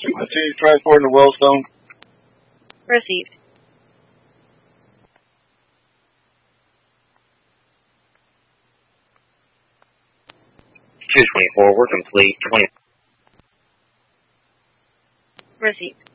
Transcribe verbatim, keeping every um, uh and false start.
Continue transporting the Wellstone. Received. two twenty-four, we're complete. twenty. Received.